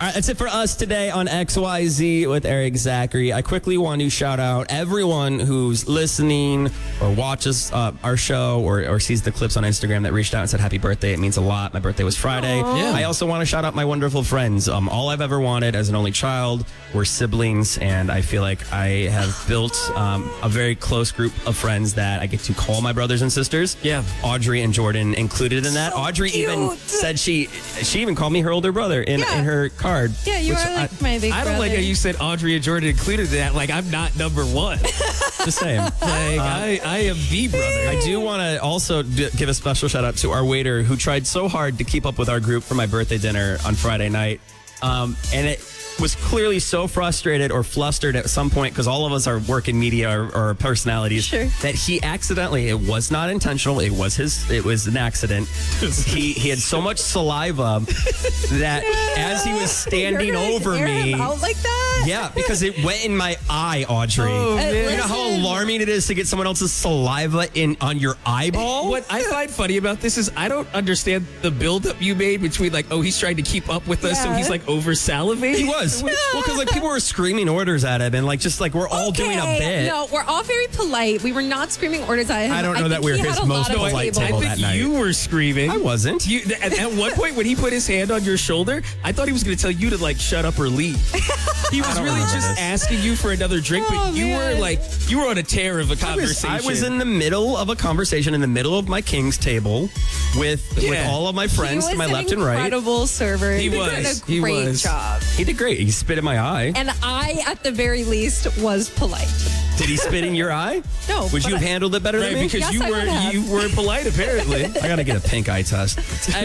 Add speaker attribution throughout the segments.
Speaker 1: All right, that's it for us today on XYZ with Eric Zachary. I quickly want to shout out everyone who's listening or watches our show or sees the clips on Instagram that reached out and said happy birthday. It means a lot. My birthday was Friday.
Speaker 2: Yeah.
Speaker 1: I also want to shout out my wonderful friends. All I've ever wanted as an only child were siblings, and I feel like I have built a very close group of friends that I get to call my brothers and sisters.
Speaker 2: Yeah.
Speaker 1: Audrey and Jordan included in that. Audrey even said she even called me her older brother in her card.
Speaker 3: Yeah, you are like my big
Speaker 2: I
Speaker 3: brother.
Speaker 2: don't like how you said Audrey and Jordan included in that. Like, I'm not number one.
Speaker 1: Just saying.
Speaker 2: I am the brother.
Speaker 1: I do want to also give a special shout out to our waiter who tried so hard to keep up with our group for my birthday dinner on Friday night. And it was clearly so frustrated or flustered at some point because all of us are working media or personalities that he accidentally, it was not intentional, it was an accident. he had so much saliva that as he was standing over me,
Speaker 3: out like that?
Speaker 1: yeah, because it went in my eye, Audrey.
Speaker 2: Oh, man.
Speaker 1: You know how alarming it is to get someone else's saliva on your eyeball?
Speaker 2: What I find funny about this is I don't understand the buildup you made between like, oh, he's trying to keep up with us, so he's like over salivating.
Speaker 1: He was. Well, because like people were screaming orders at him, and like just like we're all doing a bit.
Speaker 3: No, we're all very polite. We were not screaming orders at him.
Speaker 1: I don't know that
Speaker 3: think
Speaker 1: we're
Speaker 3: he
Speaker 1: his
Speaker 3: had a
Speaker 1: most
Speaker 3: lot of
Speaker 1: polite
Speaker 3: tables.
Speaker 1: table
Speaker 2: I
Speaker 1: that
Speaker 2: think
Speaker 1: night.
Speaker 2: you were screaming.
Speaker 1: I wasn't.
Speaker 2: At one point when he put his hand on your shoulder, I thought he was going to tell you to like shut up or leave. He was really
Speaker 1: remember
Speaker 2: just
Speaker 1: this.
Speaker 2: asking you for another drink,
Speaker 3: Oh,
Speaker 2: but you were on a tear of a conversation.
Speaker 1: I was in the middle of a conversation in the middle of my King's table with all of my friends to my left and right.
Speaker 3: Incredible server.
Speaker 2: He
Speaker 3: did
Speaker 2: was.
Speaker 3: a
Speaker 2: He
Speaker 3: great
Speaker 2: was.
Speaker 3: job.
Speaker 1: He did great. He spit in my eye.
Speaker 3: And I, at the very least, was polite.
Speaker 1: Did he spit in your eye?
Speaker 3: No.
Speaker 1: Would
Speaker 3: but
Speaker 1: you have
Speaker 3: I-
Speaker 1: handled it better
Speaker 2: Right,
Speaker 1: than me?
Speaker 2: because
Speaker 3: Yes, I would have.
Speaker 2: you were polite apparently.
Speaker 1: I got to get a pink eye test.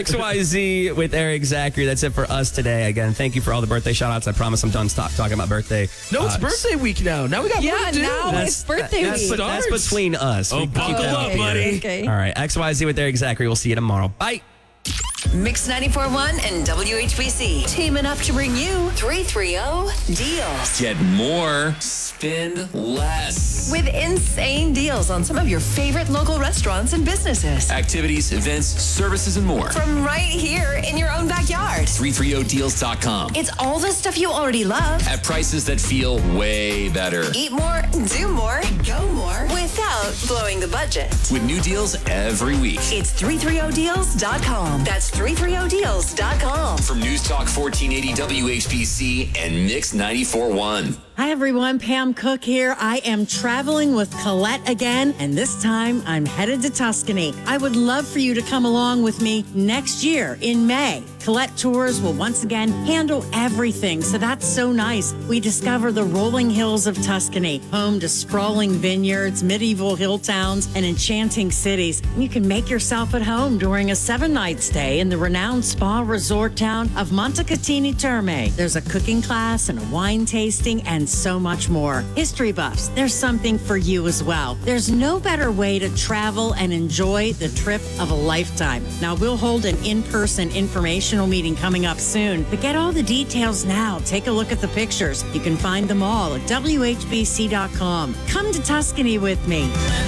Speaker 1: XYZ with Eric Zachary. That's it for us today. Again, thank you for all the birthday shout outs. I promise I'm done talking about birthday.
Speaker 2: No, it's birthday week now. Now we got more
Speaker 3: Yeah,
Speaker 2: to do.
Speaker 3: now it's birthday
Speaker 1: That's,
Speaker 3: week.
Speaker 1: that's
Speaker 2: Starts.
Speaker 1: between us.
Speaker 2: Oh,
Speaker 1: We keep
Speaker 2: buckle
Speaker 1: that
Speaker 2: up,
Speaker 1: here.
Speaker 2: buddy.
Speaker 3: Okay.
Speaker 1: All right, XYZ with Eric Zachary. We'll see you tomorrow. Bye.
Speaker 4: Mix 94.1 and WHBC teaming up to bring you 330 deals.
Speaker 5: Get more, spend less.
Speaker 4: With insane deals on some of your favorite local restaurants and businesses.
Speaker 5: Activities, events, services, and more.
Speaker 4: From right here in your own backyard.
Speaker 5: 330deals.com.
Speaker 4: It's all the stuff you already love.
Speaker 5: At prices that feel way better.
Speaker 4: Eat more, do more, go more without blowing the budget.
Speaker 5: With new deals every week.
Speaker 4: It's 330deals.com. That's 330deals.com.
Speaker 5: From News Talk 1480 WHBC and Mix 94.1.
Speaker 6: Hi, everyone. Pam Cook here. I am traveling with Colette again, and this time I'm headed to Tuscany. I would love for you to come along with me next year in May. Colette Tours will once again handle everything, so that's so nice. We discover the rolling hills of Tuscany, home to sprawling vineyards, medieval hill towns, and enchanting cities. You can make yourself at home during a 7-night stay in the renowned spa resort town of Montecatini Terme. There's a cooking class and a wine tasting and so much more. History buffs, there's something for you as well. There's no better way to travel and enjoy the trip of a lifetime. Now, we'll hold an in-person informational meeting coming up soon, but get all the details now. Take a look at the pictures. You can find them all at WHBC.com. Come to Tuscany with me.